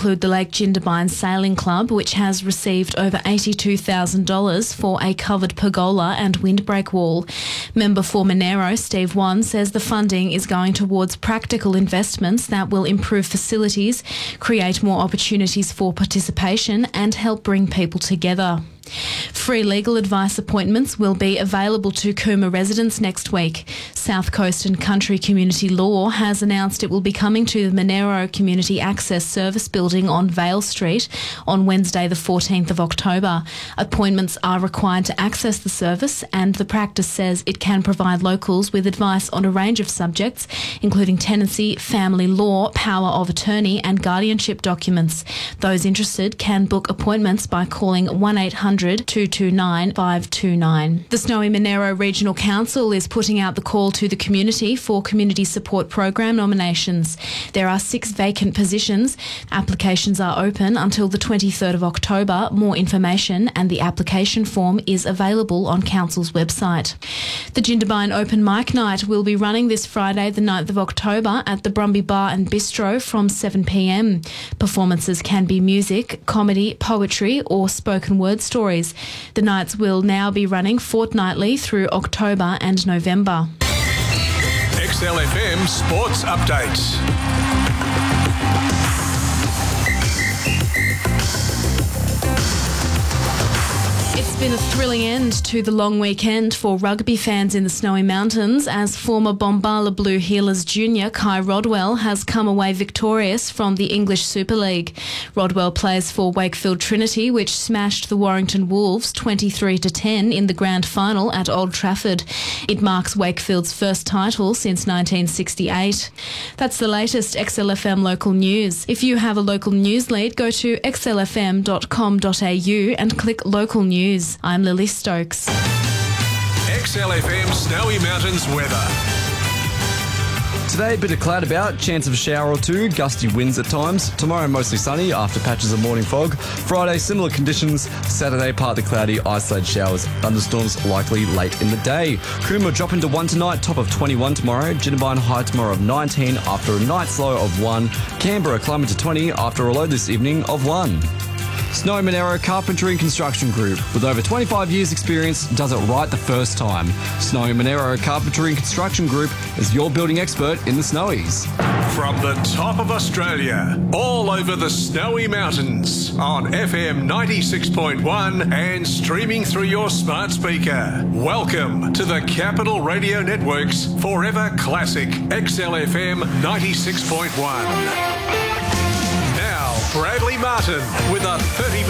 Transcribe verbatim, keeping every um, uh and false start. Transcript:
include the Lake Jindabyne Sailing Club, which has received over eighty-two thousand dollars for a covered pergola and windbreak wall. Member for Monero, Steve Wan, says the funding is going towards practical investments that will improve facilities, create more opportunities for participation and help bring people together. Free legal advice appointments will be available to Cooma residents next week. South Coast and Country Community Law has announced it will be coming to the Monero Community Access Service building on Vale Street on Wednesday the fourteenth of October. Appointments are required to access the service, and the practice says it can provide locals with advice on a range of subjects, including tenancy, family law, power of attorney and guardianship documents. Those interested can book appointments by calling one eight hundred two two nine five two nine. The Snowy Monero Regional Council is putting out the call to the community for Community Support Program nominations. There are six vacant positions. Applications are open until the twenty-third of October. More information and the application form is available on Council's website. The Jindabyne Open Mic Night will be running this Friday, the ninth of October, at the Brumby Bar and Bistro from seven p m. Performances can be music, comedy, poetry or spoken word stories. The nights will now be running fortnightly through October and November. X L F M Sports Updates. It's been a thrilling end to the long weekend for rugby fans in the Snowy Mountains, as former Bombala Blue Heelers junior Kai Rodwell has come away victorious from the English Super League. Rodwell plays for Wakefield Trinity, which smashed the Warrington Wolves twenty-three to ten in the grand final at Old Trafford. It marks Wakefield's first title since nineteen sixty-eight. That's the latest X L F M local news. If you have a local news lead, go to x l f m dot com dot a u and click local news. I'm Lily Stokes. X L F M Snowy Mountains weather. Today, a bit of cloud about, chance of a shower or two, gusty winds at times. Tomorrow, mostly sunny after patches of morning fog. Friday, similar conditions. Saturday, partly cloudy, isolated showers. Thunderstorms likely late in the day. Cooma drop into one tonight, top of twenty-one tomorrow. Jindabyne high tomorrow of nineteen after a night's low of one. Canberra climbing to twenty after a low this evening of one. Snowy Monero Carpentry and Construction Group. With over twenty-five years experience, does it right the first time. Snowy Monero Carpentry and Construction Group is your building expert in the Snowies. From the top of Australia, all over the Snowy Mountains, on F M ninety-six point one and streaming through your smart speaker. Welcome to the Capital Radio Network's Forever Classic X L F M ninety-six point one. Bradley Martin with a thirty